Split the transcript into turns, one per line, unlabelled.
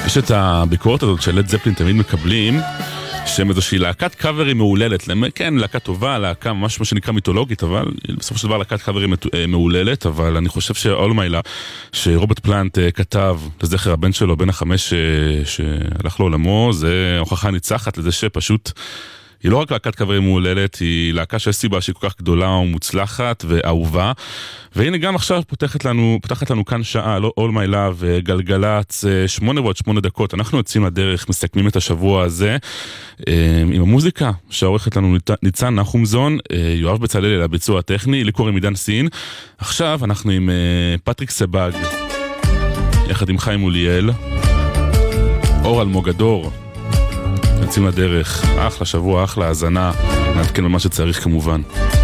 יש את הביקורת הזאת של לד זפלין תמיד מקבלים, שהם איזושהי להקת קאברים מעוללת, כן, להקה טובה, להקה ממש מה שנקרא מיתולוגית, אבל בסופו של דבר להקת קאברים מעוללת, אבל אני חושב ש-All My Love, שרוברט פלנט כתב לזכר הבן שלו, בן החמש שהלך לעולמו, זה הוכחה ניצחת לזה שפשוט היא לא רק להקת קאברים מעוללת, היא להקה שיש סיבה שהיא כל כך גדולה ומוצלחת ואהובה, והנה גם עכשיו פותחת לנו כאן שעה, לא All My Love, גלגלץ, 8:08 דקות, אנחנו יוצאים לדרך, מסכמים את השבוע הזה, עם המוזיקה שעורכת לנו ניצן נחומזון, יואב בצלאל אל הביצוע הטכני, לי קוראים עידן סין, עכשיו אנחנו עם פטריק סבג, יחד עם חיים אוליאל, אור אלמוג הדור, יוצאים לדרך, אחלה שבוע, אחלה הזנה, נעדכן במה שצריך כמובן.